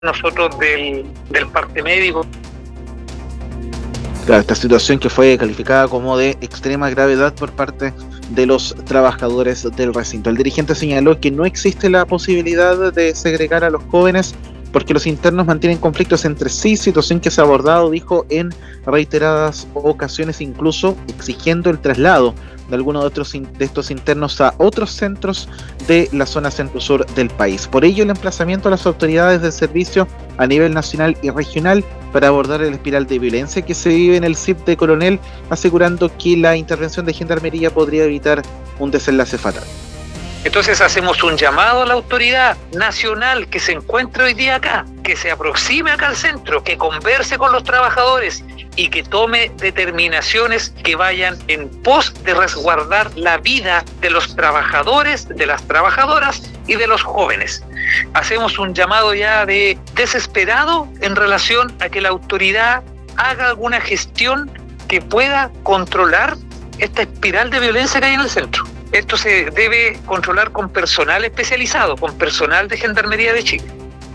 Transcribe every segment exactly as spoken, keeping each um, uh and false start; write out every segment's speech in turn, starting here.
nosotros del, del parte médico. Claro, esta situación que fue calificada como de extrema gravedad por parte de los trabajadores del recinto. El dirigente señaló que no existe la posibilidad de segregar a los jóvenes porque los internos mantienen conflictos entre sí, situación que se ha abordado, dijo, en reiteradas ocasiones, incluso exigiendo el traslado de algunos de, otros, de estos internos a otros centros de la zona centro-sur del país. Por ello, el emplazamiento a las autoridades del servicio a nivel nacional y regional para abordar el espiral de violencia que se vive en el C I P de Coronel, asegurando que la intervención de Gendarmería podría evitar un desenlace fatal. Entonces hacemos un llamado a la autoridad nacional que se encuentra hoy día acá, que se aproxime acá al centro, que converse con los trabajadores y que tome determinaciones que vayan en pos de resguardar la vida de los trabajadores, de las trabajadoras y de los jóvenes. Hacemos un llamado ya de desesperado en relación a que la autoridad haga alguna gestión que pueda controlar esta espiral de violencia que hay en el centro. Esto se debe controlar con personal especializado, con personal de Gendarmería de Chile.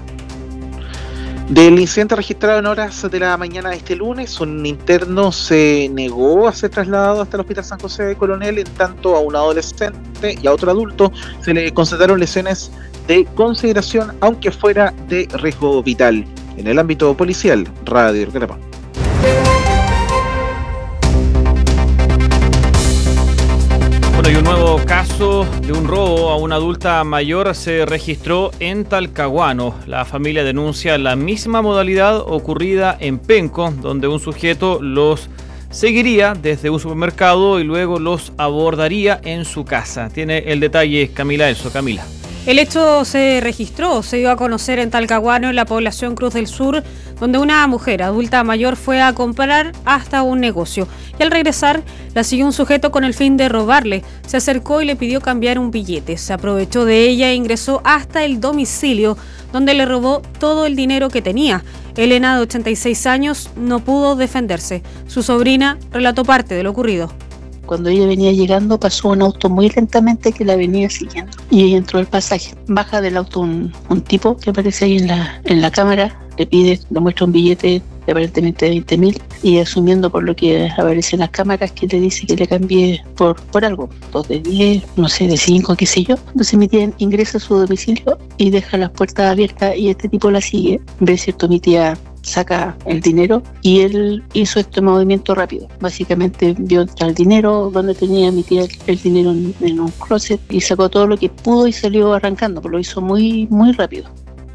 Del incidente registrado en horas de la mañana de este lunes, un interno se negó a ser trasladado hasta el Hospital San José de Coronel, en tanto a un adolescente y a otro adulto se le constataron lesiones de consideración, aunque fuera de riesgo vital. En el ámbito policial, Radio Grapa. Bueno, y un nuevo caso de un robo a una adulta mayor se registró en Talcahuano. La familia denuncia la misma modalidad ocurrida en Penco, donde un sujeto los seguiría desde un supermercado y luego los abordaría en su casa. Tiene el detalle Camila Elso. Camila. El hecho se registró, se dio a conocer en Talcahuano, en la población Cruz del Sur, donde una mujer adulta mayor fue a comprar hasta un negocio. Y al regresar, la siguió un sujeto con el fin de robarle. Se acercó y le pidió cambiar un billete. Se aprovechó de ella e ingresó hasta el domicilio, donde le robó todo el dinero que tenía. Elena, de ochenta y seis años, no pudo defenderse. Su sobrina relató parte de lo ocurrido. Cuando ella venía llegando, pasó un auto muy lentamente que la venía siguiendo. Y ella entró al pasaje. Baja del auto un, un tipo que aparece ahí en la, en la cámara. Le pide, le muestra un billete de aparentemente veinte mil. Y asumiendo por lo que aparece en las cámaras, que le dice que le cambie por, por algo. Dos de diez, no sé, de cinco, qué sé yo. Entonces mi tía ingresa a su domicilio y deja las puertas abiertas y este tipo la sigue. Ve, cierto, mi tía saca el dinero y él hizo este movimiento rápido. Básicamente vio entrar el dinero donde tenía mi tía el dinero en, en un closet y sacó todo lo que pudo y salió arrancando, pero lo hizo muy, muy rápido.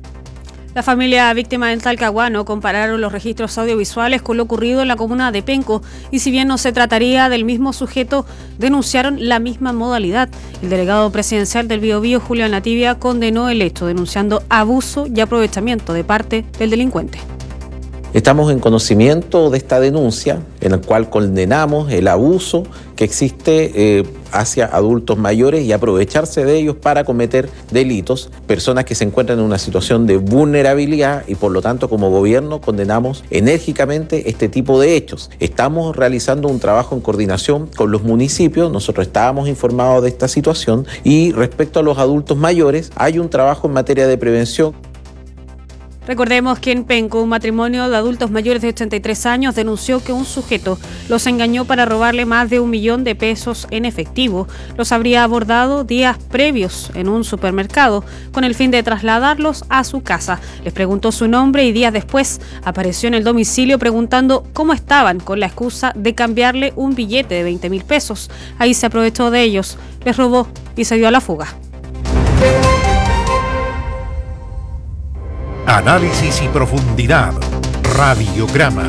La familia víctima del Talcahuano compararon los registros audiovisuales con lo ocurrido en la comuna de Penco y si bien no se trataría del mismo sujeto, denunciaron la misma modalidad. El delegado presidencial del Biobío, Julio Nativia, condenó el hecho, denunciando abuso y aprovechamiento de parte del delincuente. Estamos en conocimiento de esta denuncia, en la cual condenamos el abuso que existe eh, hacia adultos mayores y aprovecharse de ellos para cometer delitos, personas que se encuentran en una situación de vulnerabilidad y por lo tanto como gobierno condenamos enérgicamente este tipo de hechos. Estamos realizando un trabajo en coordinación con los municipios, nosotros estábamos informados de esta situación y respecto a los adultos mayores hay un trabajo en materia de prevención. Recordemos que en Penco, un matrimonio de adultos mayores de ochenta y tres años denunció que un sujeto los engañó para robarle más de un millón de pesos en efectivo. Los habría abordado días previos en un supermercado con el fin de trasladarlos a su casa. Les preguntó su nombre y días después apareció en el domicilio preguntando cómo estaban con la excusa de cambiarle un billete de veinte mil pesos. Ahí se aprovechó de ellos, les robó y se dio a la fuga. Análisis y profundidad. Radiograma.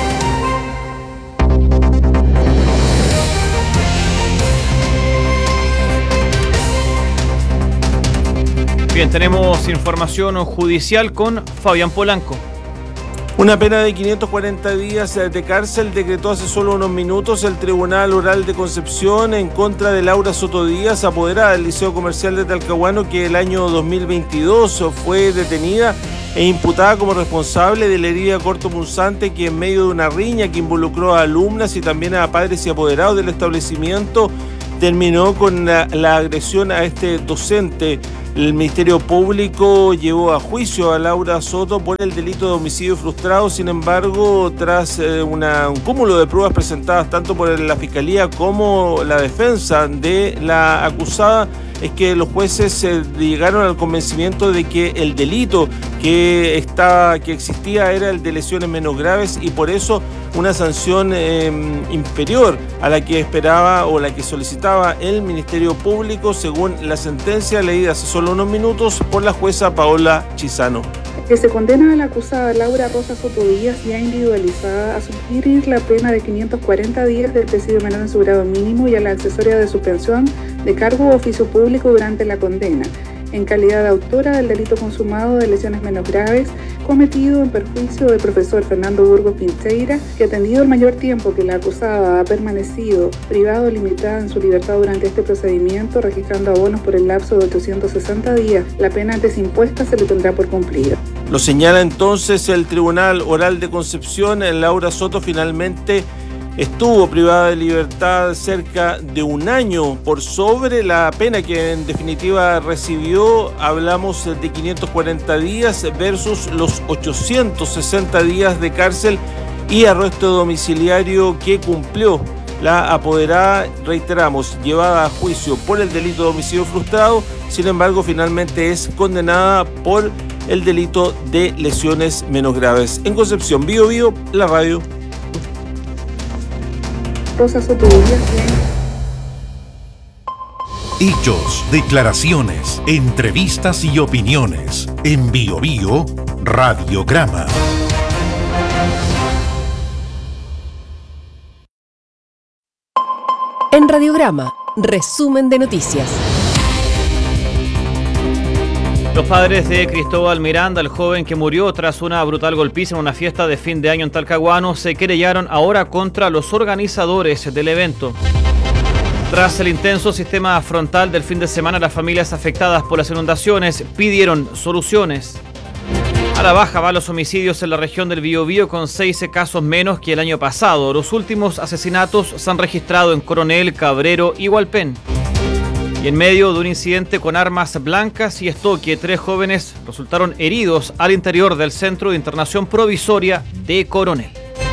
Bien, tenemos información judicial con Fabián Polanco. Una pena de quinientos cuarenta días de cárcel decretó hace solo unos minutos el Tribunal Oral de Concepción en contra de Laura Soto Díaz, apoderada del Liceo Comercial de Talcahuano, que el año dos mil veintidós fue detenida e imputada como responsable de la herida cortopunzante que en medio de una riña que involucró a alumnas y también a padres y apoderados del establecimiento terminó con la, la agresión a este docente. El Ministerio Público llevó a juicio a Laura Soto por el delito de homicidio frustrado. Sin embargo, tras eh, una, un cúmulo de pruebas presentadas tanto por la Fiscalía como la defensa de la acusada, es que los jueces eh, llegaron al convencimiento de que el delito que, estaba, que existía era el de lesiones menos graves y por eso una sanción eh, inferior a la que esperaba o la que solicitaba el Ministerio Público, según la sentencia leída hace solo unos minutos por la jueza Paola Chizano. Que se condena a la acusada Laura Rosa Soto Díaz, ya individualizada, a sufrir la pena de quinientos cuarenta días del presidio menor en su grado mínimo y a la accesoria de suspensión de cargo o oficio público durante la condena, en calidad de autora del delito consumado de lesiones menos graves cometido en perjuicio del profesor Fernando Burgos Pincheira, que atendido el mayor tiempo que la acusada ha permanecido privado limitada en su libertad durante este procedimiento, registrando abonos por el lapso de ochocientos sesenta días, la pena antes impuesta se le tendrá por cumplida. Lo señala entonces el Tribunal Oral de Concepción. Laura Soto finalmente estuvo privada de libertad cerca de un año por sobre la pena que en definitiva recibió. Hablamos de quinientos cuarenta días versus los ochocientos sesenta días de cárcel y arresto domiciliario que cumplió la apoderada, reiteramos, llevada a juicio por el delito de homicidio frustrado. Sin embargo, finalmente es condenada por el delito de lesiones menos graves. En Concepción, Bío Bío, la radio. Rosa Soto Díaz. Hechos, declaraciones, entrevistas y opiniones. En Bío Bío, Radiograma. En Radiograma, resumen de noticias. Los padres de Cristóbal Miranda, el joven que murió tras una brutal golpiza en una fiesta de fin de año en Talcahuano, se querellaron ahora contra los organizadores del evento. Tras el intenso sistema frontal del fin de semana, las familias afectadas por las inundaciones pidieron soluciones. A la baja van los homicidios en la región del Biobío, con seis casos menos que el año pasado. Los últimos asesinatos se han registrado en Coronel, Cabrero y Hualpén. Y en medio de un incidente con armas blancas y estoque, tres jóvenes resultaron heridos al interior del Centro de Internación Provisoria de Coronel.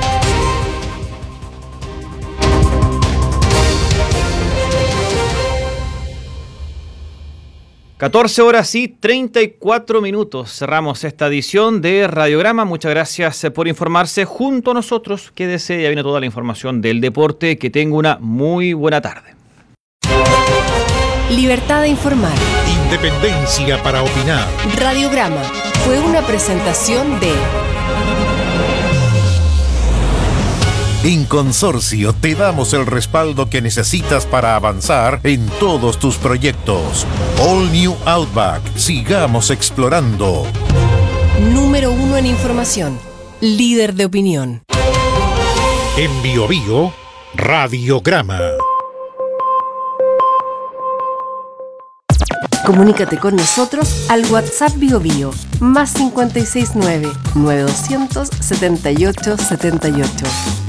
catorce horas y treinta y cuatro minutos. Cerramos esta edición de Radiograma. Muchas gracias por informarse junto a nosotros. Quédese, ya viene toda la información del deporte. Que tenga una muy buena tarde. Libertad de informar. Independencia para opinar. Radiograma fue una presentación de... En Consorcio te damos el respaldo que necesitas para avanzar en todos tus proyectos. All New Outback. Sigamos explorando. Número uno en información. Líder de opinión. En Bío Bío, Radiograma. Comunícate con nosotros al WhatsApp Bío Bío, más cinco seis nueve, nueve dos cero cero, siete ocho siete ocho.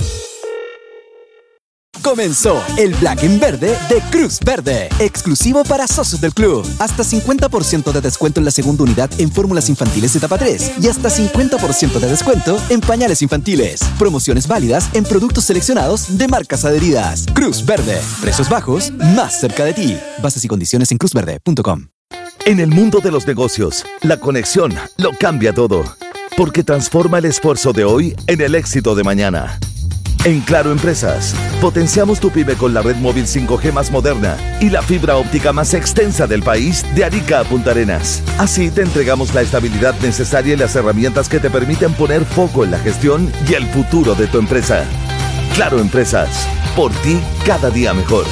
Comenzó el Black en Verde de Cruz Verde, exclusivo para socios del club. Hasta cincuenta por ciento de descuento en la segunda unidad en fórmulas infantiles etapa tres y hasta cincuenta por ciento de descuento en pañales infantiles. Promociones válidas en productos seleccionados de marcas adheridas. Cruz Verde, precios bajos, más cerca de ti. Bases y condiciones en cruz verde punto com. En el mundo de los negocios, la conexión lo cambia todo, porque transforma el esfuerzo de hoy en el éxito de mañana. En Claro Empresas, potenciamos tu pyme con la red móvil cinco G más moderna y la fibra óptica más extensa del país, de Arica a Punta Arenas. Así te entregamos la estabilidad necesaria y las herramientas que te permiten poner foco en la gestión y el futuro de tu empresa. Claro Empresas, por ti cada día mejor.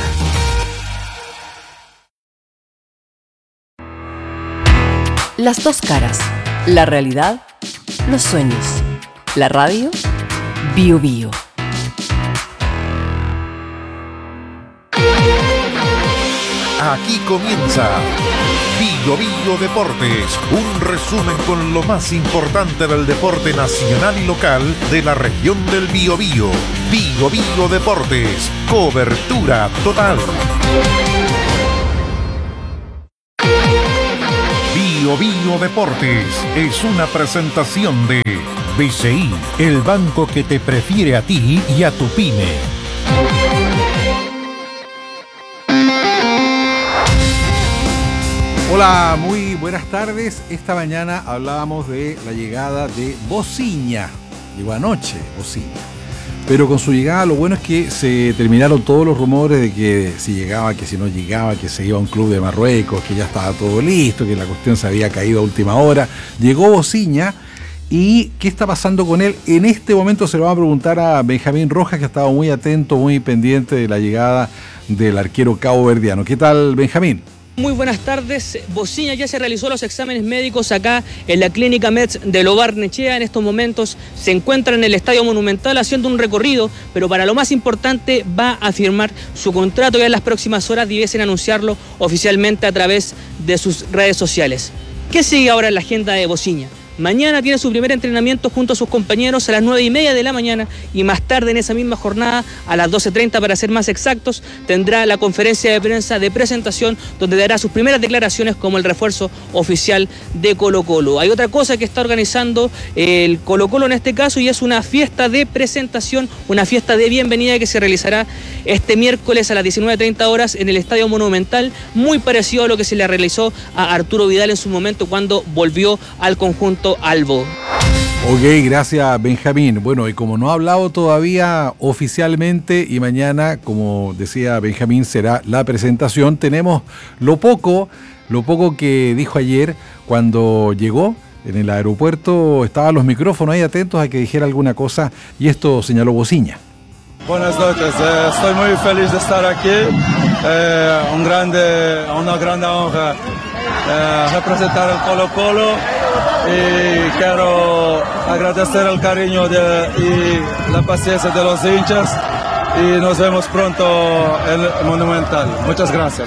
Las dos caras, la realidad, los sueños. La radio, Bío Bío. Aquí comienza Bío Bío Deportes, un resumen con lo más importante del deporte nacional y local de la región del Biobío. Bío Bío Deportes, cobertura total. Bio Bio Deportes es una presentación de B C I, el banco que te prefiere a ti y a tu pyme. Hola, muy buenas tardes. Esta mañana hablábamos de la llegada de Bociña. Llegó anoche Bociña. Pero con su llegada lo bueno es que se terminaron todos los rumores de que si llegaba, que si no llegaba, que se iba a un club de Marruecos, que ya estaba todo listo, que la cuestión se había caído a última hora. Llegó Bociña. ¿Y qué está pasando con él? En este momento se lo va a preguntar a Benjamín Rojas, que ha estado muy atento, muy pendiente de la llegada del arquero caboverdiano. ¿Qué tal, Benjamín? Muy buenas tardes. Bociña ya se realizó los exámenes médicos acá en la clínica Metz de Lo Barnechea. En estos momentos se encuentra en el Estadio Monumental haciendo un recorrido, pero para lo más importante va a firmar su contrato y en las próximas horas debiesen anunciarlo oficialmente a través de sus redes sociales. ¿Qué sigue ahora en la agenda de Bociña? Mañana tiene su primer entrenamiento junto a sus compañeros a las nueve y media de la mañana y más tarde en esa misma jornada, a las doce treinta para ser más exactos, tendrá la conferencia de prensa de presentación donde dará sus primeras declaraciones como el refuerzo oficial de Colo Colo. Hay otra cosa que está organizando el Colo Colo en este caso y es una fiesta de presentación, una fiesta de bienvenida que se realizará este miércoles a las diecinueve treinta horas en el Estadio Monumental, muy parecido a lo que se le realizó a Arturo Vidal en su momento cuando volvió al conjunto Albo. Ok, gracias Benjamín. Bueno, y como no ha hablado todavía oficialmente y mañana, como decía Benjamín, será la presentación, tenemos lo poco, lo poco que dijo ayer cuando llegó en el aeropuerto, estaban los micrófonos ahí atentos a que dijera alguna cosa y esto señaló Bociña. Buenas noches, eh, estoy muy feliz de estar aquí, eh, un grande, una grande honra eh, representar el Colo Colo y quiero agradecer el cariño de, y la paciencia de los hinchas y nos vemos pronto en el Monumental. Muchas gracias.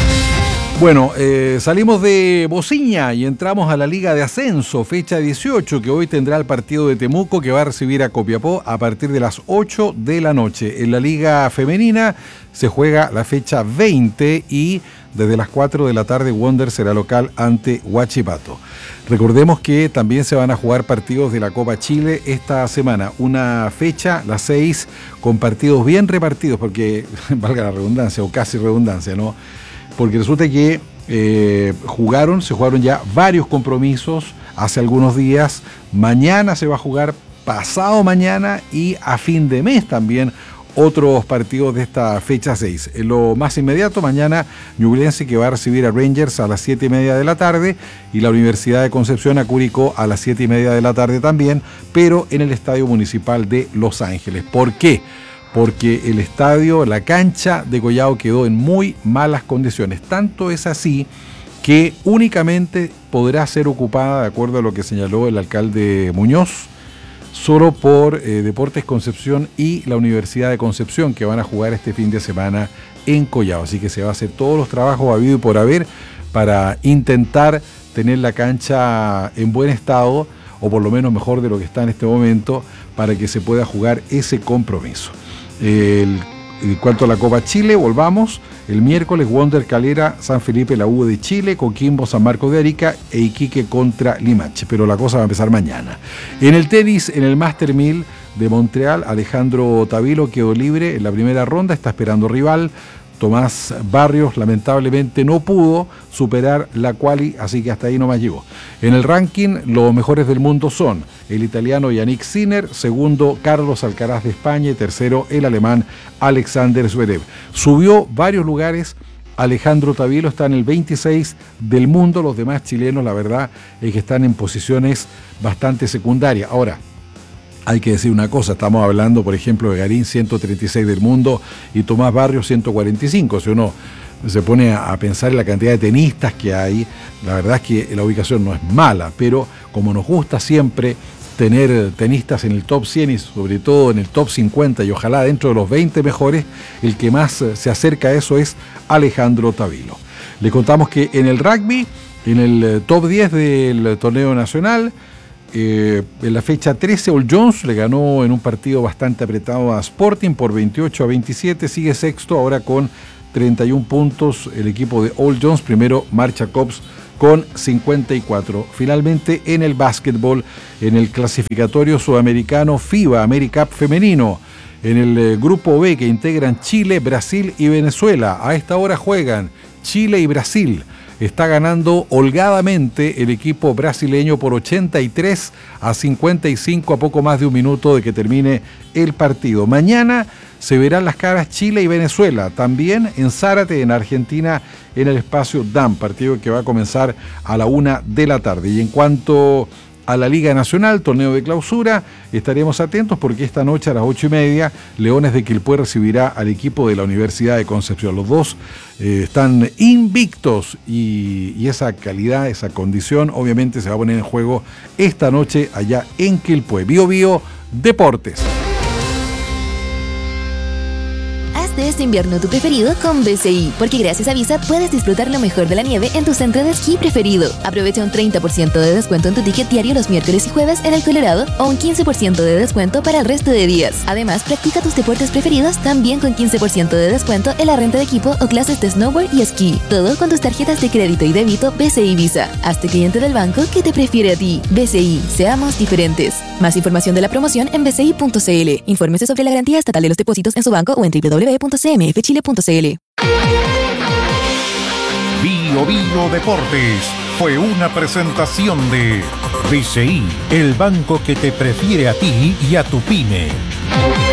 Bueno, eh, salimos de Bociña y entramos a la Liga de Ascenso, fecha dieciocho, que hoy tendrá el partido de Temuco que va a recibir a Copiapó a partir de las ocho de la noche. En la Liga Femenina se juega la fecha veinte y desde las cuatro de la tarde Wander será local ante Huachipato. Recordemos que también se van a jugar partidos de la Copa Chile esta semana. Una fecha, la seis, con partidos bien repartidos, porque valga la redundancia o casi redundancia, ¿no? Porque resulta que eh, jugaron, se jugaron ya varios compromisos hace algunos días. Mañana se va a jugar, pasado mañana y a fin de mes también otros partidos de esta fecha seis. En lo más inmediato, mañana Ñublense que va a recibir a Rangers a las siete y media de la tarde y la Universidad de Concepción a Curicó a las siete y media de la tarde también, pero en el Estadio Municipal de Los Ángeles. ¿Por qué? Porque el estadio, la cancha de Collao quedó en muy malas condiciones. Tanto es así que únicamente podrá ser ocupada, de acuerdo a lo que señaló el alcalde Muñoz, solo por eh, Deportes Concepción y la Universidad de Concepción, que van a jugar este fin de semana en Collao. Así que se va a hacer todos los trabajos habido y por haber para intentar tener la cancha en buen estado, o por lo menos mejor de lo que está en este momento, para que se pueda jugar ese compromiso. El, en cuanto a la Copa Chile, volvamos. El miércoles, Wander Calera, San Felipe, la U de Chile, Coquimbo, San Marcos de Arica e Iquique contra Limache. Pero la cosa va a empezar mañana. En el tenis, en el Master mil de Montreal, Alejandro Tavilo quedó libre en la primera ronda, está esperando rival. Tomás Barrios lamentablemente no pudo superar la quali, así que hasta ahí nomás llegó. En el ranking, los mejores del mundo son el italiano Yannick Sinner, segundo Carlos Alcaraz de España y tercero el alemán Alexander Zverev. Subió varios lugares, Alejandro Tavilo está en el veintiséis del mundo, los demás chilenos la verdad es que están en posiciones bastante secundarias. Ahora, hay que decir una cosa, estamos hablando, por ejemplo, de Garín, ciento treinta y seis del mundo, y Tomás Barrios, ciento cuarenta y cinco. Si uno se pone a pensar en la cantidad de tenistas que hay, la verdad es que la ubicación no es mala, pero como nos gusta siempre tener tenistas en el top cien y sobre todo en el top cincuenta y ojalá dentro de los veinte mejores, el que más se acerca a eso es Alejandro Tavilo. Le contamos que en el rugby, en el top diez del torneo nacional, Eh, en la fecha trece, All Jones le ganó en un partido bastante apretado a Sporting por veintiocho a veintisiete, sigue sexto ahora con treinta y un puntos el equipo de All Jones, primero Mar Jacobs con cincuenta y cuatro. Finalmente, en el básquetbol, en el clasificatorio sudamericano FIBA AmeriCup femenino, en el eh, grupo B que integran Chile, Brasil y Venezuela. A esta hora juegan Chile y Brasil. Está ganando holgadamente el equipo brasileño por ochenta y tres a cincuenta y cinco, a poco más de un minuto de que termine el partido. Mañana se verán las caras Chile y Venezuela, también en Zárate, en Argentina, en el espacio D A M, partido que va a comenzar a la una de la tarde. Y en cuanto a la Liga Nacional, torneo de clausura, estaremos atentos porque esta noche a las ocho y media, Leones de Quilpué recibirá al equipo de la Universidad de Concepción. Los dos eh, están invictos y, y esa calidad, esa condición, obviamente se va a poner en juego esta noche allá en Quilpué. Bio Bio Deportes. De este invierno tu preferido con B C I, porque gracias a Visa puedes disfrutar lo mejor de la nieve en tu centro de esquí preferido. Aprovecha un treinta por ciento de descuento en tu ticket diario los miércoles y jueves en el Colorado o un quince por ciento de descuento para el resto de días. Además, practica tus deportes preferidos también con quince por ciento de descuento en la renta de equipo o clases de snowboard y esquí. Todo con tus tarjetas de crédito y débito B C I Visa. Hazte cliente del banco que te prefiere a ti. B C I, seamos diferentes. Más información de la promoción en b c i punto c l. Infórmese sobre la garantía estatal de los depósitos en su banco o en w w w punto c m f chile punto c l. Bio Bio Deportes fue una presentación de B C I, el banco que te prefiere a ti y a tu pyme.